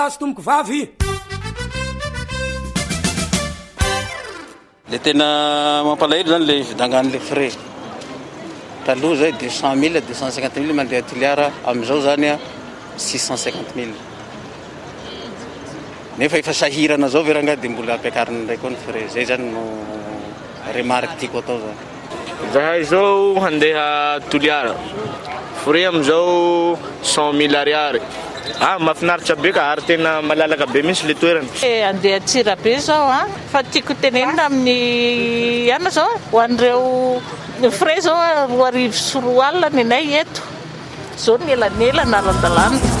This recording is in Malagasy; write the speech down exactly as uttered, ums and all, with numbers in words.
Tomboko vavy le tena mampalahelo zany le vidangan'le frais taloha zay deux cent mille deux cent cinquante mille mandeha tiliara amizao zany a six cent cinquante mille nefa efa sahirana zao veranga dia mbola ampiakarina ndraiky koa ny frais zay zany no remarque tiako atao zany. Zahay zao handeha toliara frais amizao cent mille ariary. Ah, mahafinaritra be ka ary tena malalaka be mihitsy le toerana. Eh, andeha Antsirabe zao a fa tiako tenenina amin'ny ana zao ho an'ireo frais zao roa arivo sy roa alina ny anay eto zao ny elanelana ara-dalàna.